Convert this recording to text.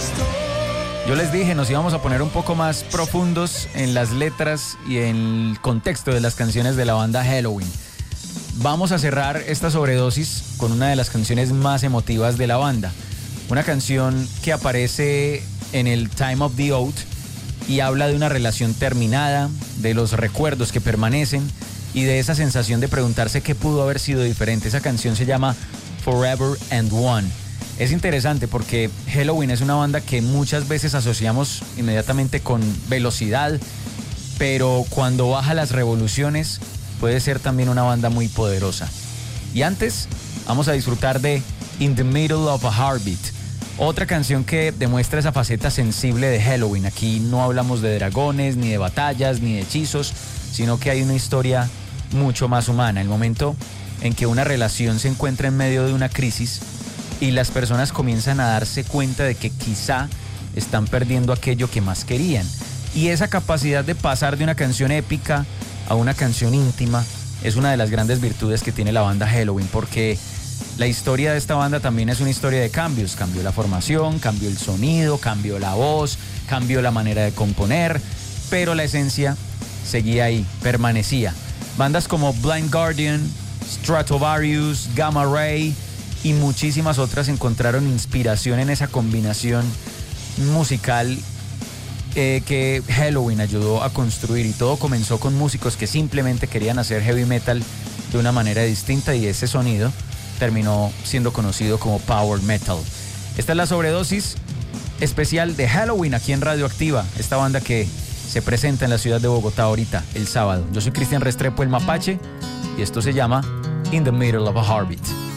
Yo les dije, nos íbamos a poner un poco más profundos en las letras y en el contexto de las canciones de la banda Helloween. Vamos a cerrar esta sobredosis con una de las canciones más emotivas de la banda. Una canción que aparece en el Time of the Oath y habla de una relación terminada, de los recuerdos que permanecen y de esa sensación de preguntarse qué pudo haber sido diferente. Esa canción se llama Forever and One. Es interesante porque Helloween es una banda que muchas veces asociamos inmediatamente con velocidad, pero cuando baja las revoluciones puede ser también una banda muy poderosa. Y antes vamos a disfrutar de In the Middle of a Heartbeat, otra canción que demuestra esa faceta sensible de Helloween. Aquí no hablamos de dragones, ni de batallas, ni de hechizos, sino que hay una historia mucho más humana. El momento en que una relación se encuentra en medio de una crisis y las personas comienzan a darse cuenta de que quizá están perdiendo aquello que más querían. Y esa capacidad de pasar de una canción épica a una canción íntima es una de las grandes virtudes que tiene la banda Helloween, porque la historia de esta banda también es una historia de cambios. Cambió la formación, cambió el sonido, cambió la voz, cambió la manera de componer, pero la esencia seguía ahí, permanecía. Bandas como Blind Guardian, Stratovarius, Gamma Ray y muchísimas otras encontraron inspiración en esa combinación musical que Helloween ayudó a construir, y todo comenzó con músicos que simplemente querían hacer heavy metal de una manera distinta, y ese sonido terminó siendo conocido como power metal. Esta es la sobredosis especial de Helloween aquí en Radioactiva, esta banda que se presenta en la ciudad de Bogotá ahorita, el sábado. Yo soy Cristian Restrepo, el Mapache, y esto se llama In the Middle of a Heartbeat.